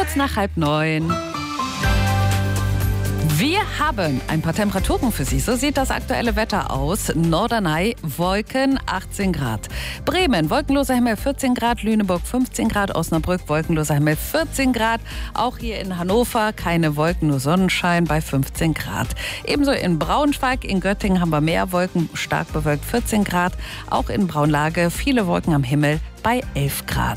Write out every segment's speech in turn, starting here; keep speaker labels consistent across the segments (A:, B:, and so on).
A: kurz nach 8:30. Wir haben ein paar Temperaturen für Sie. So sieht das aktuelle Wetter aus. Norderney, Wolken, 18 Grad. Bremen, wolkenloser Himmel, 14 Grad. Lüneburg, 15 Grad. Osnabrück, wolkenloser Himmel, 14 Grad. Auch hier in Hannover keine Wolken, nur Sonnenschein bei 15 Grad. Ebenso in Braunschweig, in Göttingen haben wir mehr Wolken, stark bewölkt, 14 Grad. Auch in Braunlage viele Wolken am Himmel bei 11 Grad.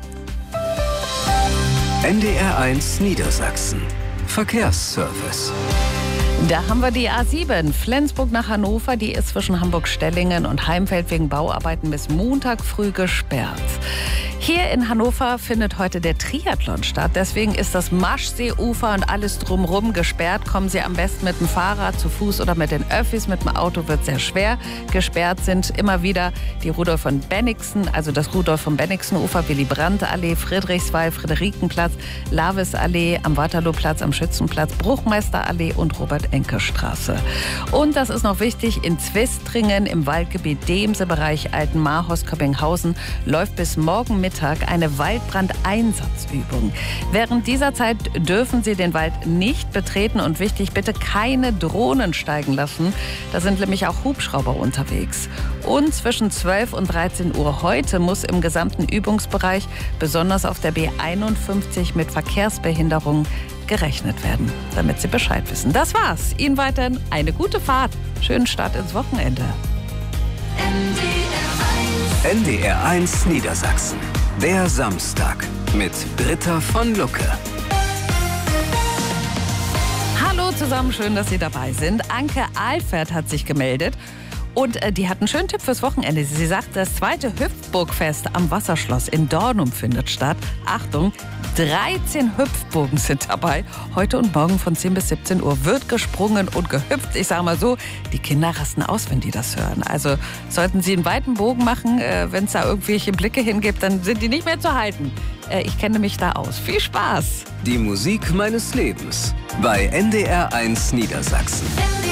B: NDR1 Niedersachsen. Verkehrsservice.
A: Da haben wir die A7, Flensburg nach Hannover. Die ist zwischen Hamburg-Stellingen und Heimfeld wegen Bauarbeiten bis Montag früh gesperrt. Hier in Hannover findet heute der Triathlon statt. Deswegen ist das Maschseeufer und alles drumherum gesperrt. Kommen Sie am besten mit dem Fahrrad, zu Fuß oder mit den Öffis. Mit dem Auto wird sehr schwer. Gesperrt sind immer wieder die Rudolf von Bennigsen, also das Rudolf von Bennigsen-Ufer, Willy-Brandt-Allee, Friedrichswald, Friederikenplatz, Lavis-Allee, am Waterlooplatz, am Schützenplatz, Bruchmeister-Allee und Robert-Enke-Straße. Und das ist noch wichtig, in Zwistringen im Waldgebiet Demse-Bereich Altenmarhorst-Köppinghausen läuft bis morgen Mittag eine Waldbrandeinsatzübung. Während dieser Zeit dürfen Sie den Wald nicht betreten und wichtig, bitte keine Drohnen steigen lassen. Da sind nämlich auch Hubschrauber unterwegs. Und zwischen 12 und 13 Uhr heute muss im gesamten Übungsbereich, besonders auf der B51 mit Verkehrsbehinderung, gerechnet werden, damit Sie Bescheid wissen. Das war's. Ihnen weiterhin eine gute Fahrt. Schönen Start ins Wochenende.
B: NDR1 Niedersachsen. Der Samstag mit Britta von Lucke.
A: Hallo zusammen, schön, dass Sie dabei sind. Anke Alfert hat sich gemeldet. Und die hat einen schönen Tipp fürs Wochenende. Sie sagt, das zweite Hüpfburgfest am Wasserschloss in Dornum findet statt. Achtung, 13 Hüpfburgen sind dabei. Heute und morgen von 10 bis 17 Uhr wird gesprungen und gehüpft. Ich sage mal so, die Kinder rasten aus, wenn die das hören. Also sollten Sie einen weiten Bogen machen, wenn es da irgendwelche Blicke hingibt, dann sind die nicht mehr zu halten. Ich kenne mich da aus. Viel Spaß!
B: Die Musik meines Lebens bei NDR1 Niedersachsen.